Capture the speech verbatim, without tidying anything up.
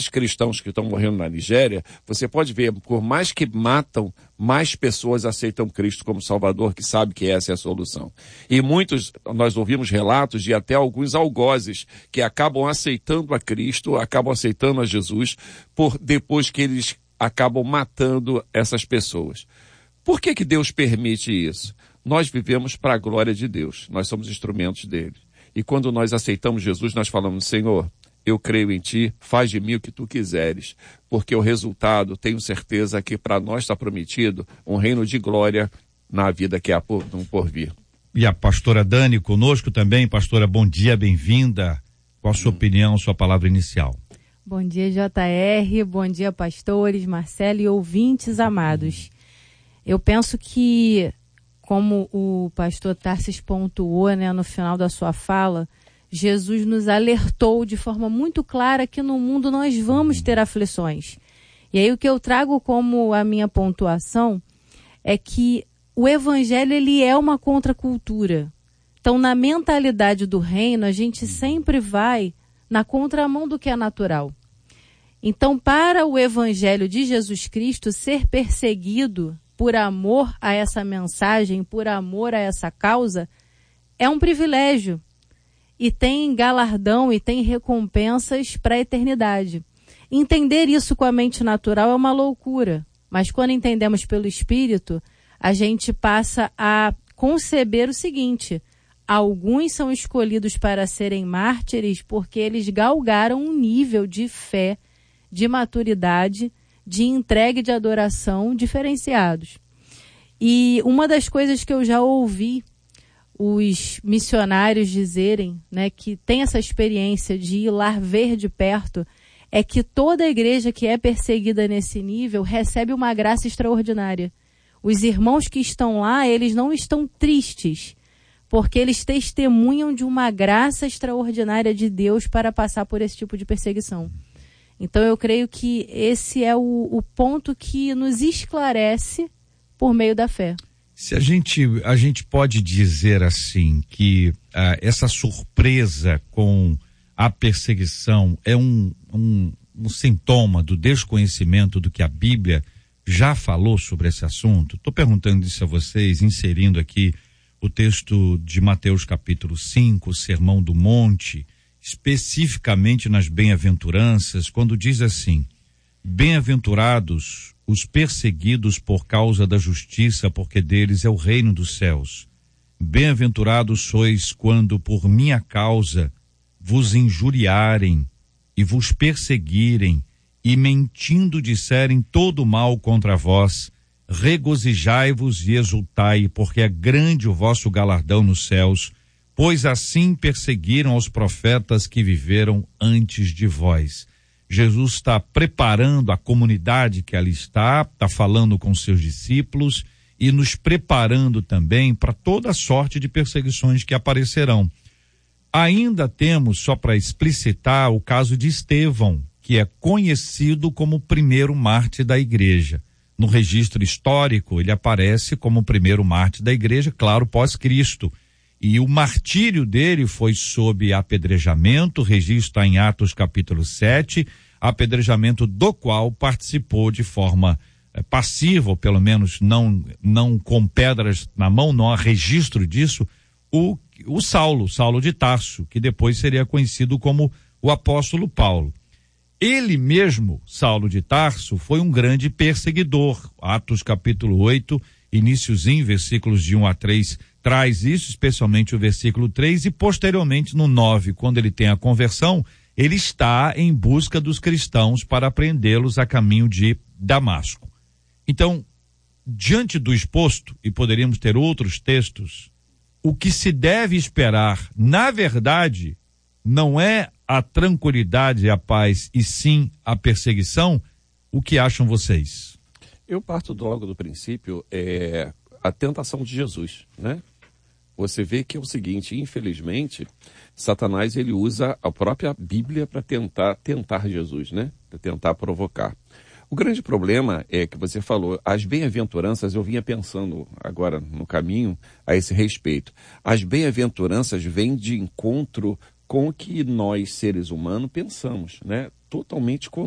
esses cristãos que estão morrendo na Nigéria, você pode ver, por mais que matam, mais pessoas aceitam Cristo como Salvador, que sabe que essa é a solução. E muitos, nós ouvimos relatos de até alguns algozes que acabam aceitando a Cristo, acabam aceitando a Jesus, por depois que eles acabam matando essas pessoas. Por que que Deus permite isso? Nós vivemos para a glória de Deus, nós somos instrumentos dele. E quando nós aceitamos Jesus, nós falamos, Senhor, eu creio em ti, faz de mim o que tu quiseres, porque o resultado, tenho certeza que para nós está prometido um reino de glória na vida que há por, por vir. E a pastora Dani conosco também. Pastora, bom dia, bem-vinda. Qual a sua hum. opinião, sua palavra inicial? Bom dia, J R, bom dia, pastores, Marcelo e ouvintes amados. Eu penso que, como o pastor Tarsis pontuou, né, no final da sua fala, Jesus nos alertou de forma muito clara que no mundo nós vamos ter aflições. E aí o que eu trago como a minha pontuação é que o evangelho, ele é uma contracultura. Então, na mentalidade do reino, a gente sempre vai na contramão do que é natural. Então, para o evangelho de Jesus Cristo ser perseguido por amor a essa mensagem, por amor a essa causa, é um privilégio. E tem galardão e tem recompensas para a eternidade. Entender isso com a mente natural é uma loucura, mas quando entendemos pelo Espírito, a gente passa a conceber o seguinte: alguns são escolhidos para serem mártires porque eles galgaram um nível de fé, de maturidade, de entrega e de adoração diferenciados. E uma das coisas que eu já ouvi os missionários dizerem, né, que tem essa experiência de ir lá ver de perto, é que toda a igreja que é perseguida nesse nível recebe uma graça extraordinária. Os irmãos que estão lá, eles não estão tristes, porque eles testemunham de uma graça extraordinária de Deus para passar por esse tipo de perseguição. Então eu creio que esse é o, o ponto que nos esclarece por meio da fé. Se a gente, a gente pode dizer assim que ah, essa surpresa com a perseguição é um, um, um sintoma do desconhecimento do que a Bíblia já falou sobre esse assunto? Estou perguntando isso a vocês, inserindo aqui o texto de Mateus capítulo cinco, o Sermão do Monte, especificamente nas bem-aventuranças, quando diz assim: bem-aventurados os perseguidos por causa da justiça, porque deles é o reino dos céus. Bem-aventurados sois quando por minha causa vos injuriarem e vos perseguirem e mentindo disserem todo mal contra vós. Regozijai-vos e exultai, porque é grande o vosso galardão nos céus, pois assim perseguiram os profetas que viveram antes de vós. Jesus está preparando a comunidade que ali está, está falando com seus discípulos e nos preparando também para toda a sorte de perseguições que aparecerão. Ainda temos, só para explicitar, o caso de Estevão, que é conhecido como o primeiro mártir da igreja. No registro histórico, ele aparece como o primeiro mártir da igreja, claro, pós-Cristo. E o martírio dele foi sob apedrejamento, registro está em Atos capítulo sete, apedrejamento do qual participou de forma eh, passiva, ou pelo menos não, não com pedras na mão, não há registro disso, o, o Saulo, Saulo de Tarso, que depois seria conhecido como o apóstolo Paulo. Ele mesmo, Saulo de Tarso, foi um grande perseguidor. Atos capítulo oito, iniciozinho, versículos de um a três, traz isso, especialmente o versículo três, e posteriormente no nove, quando ele tem a conversão, ele está em busca dos cristãos para prendê-los a caminho de Damasco. Então, diante do exposto, e poderíamos ter outros textos, o que se deve esperar, na verdade, não é a tranquilidade e a paz, e sim a perseguição. O que acham vocês? Eu parto logo do princípio, é, a tentação de Jesus, né? Você vê que é o seguinte, infelizmente, Satanás ele usa a própria Bíblia para tentar, tentar Jesus, né? Para tentar provocar. O grande problema é que você falou, as bem-aventuranças, eu vinha pensando agora no caminho a esse respeito. As bem-aventuranças vêm de encontro com o que nós, seres humanos, pensamos, né? Totalmente